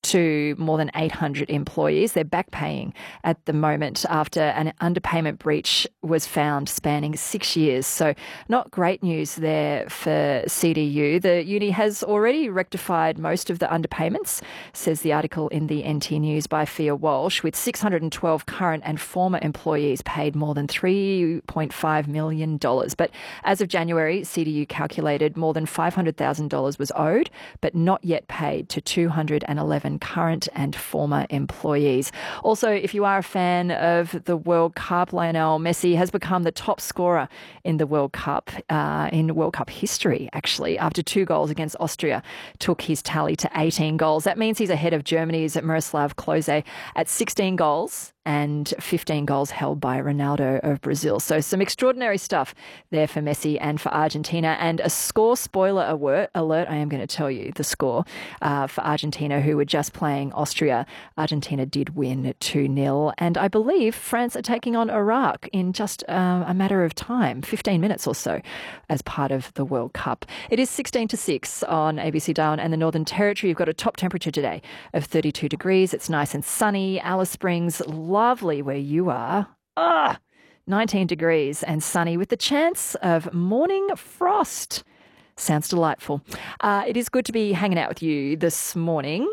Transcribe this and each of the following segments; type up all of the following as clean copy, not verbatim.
to more than 800 employees. They're back paying at the moment after an underpayment breach was found spanning 6 years. So not great news there for CDU. The uni has already rectified most of the underpayments, says the article in the NT News by Fia Walsh, with 612 current and former employees paid more than $3.5 million. But as of January, CDU calculated more than $500,000 was owed, but not yet paid to 211 current and former employees. Also, if you are a fan of the World Cup, Lionel Messi has become the top scorer in the World Cup, in World Cup history, actually, after 2 goals against Austria took his tally to 18 goals. That means he's ahead of Germany's Miroslav Klose at 16 goals and 15 goals held by Ronaldo of Brazil. So some extraordinary stuff there for Messi and for Argentina. And a score spoiler alert, I am going to tell you the score for Argentina, who were just playing Austria. Argentina did win 2-0. And I believe France are taking on Iraq in just a matter of time, 15 minutes or so, as part of the World Cup. It is 16-6 on ABC Darwin and the Northern Territory. You've got a top temperature today of 32 degrees. It's nice and sunny. Alice Springs, lovely where you are. 19 degrees and sunny with the chance of morning frost. Sounds delightful. It is good to be hanging out with you this morning.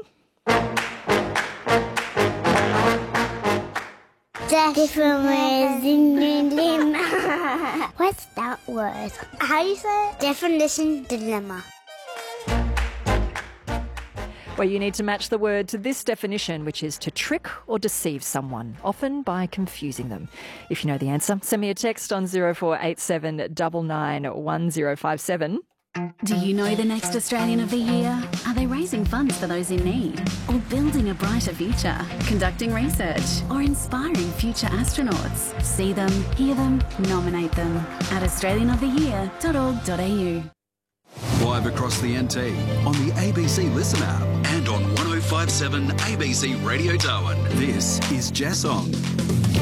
What's that word? How do you say it? Definition dilemma. Where you need to match the word to this definition, which is to trick or deceive someone, often by confusing them. If you know the answer, send me a text on 0487 991057. Do you know the next Australian of the Year? Are they raising funds for those in need? Or building a brighter future? Conducting research? Or inspiring future astronauts? See them, hear them, nominate them at australianoftheyear.org.au. Live across the NT, on the ABC Listen app and on 1057 ABC Radio Darwin. This is Jess On.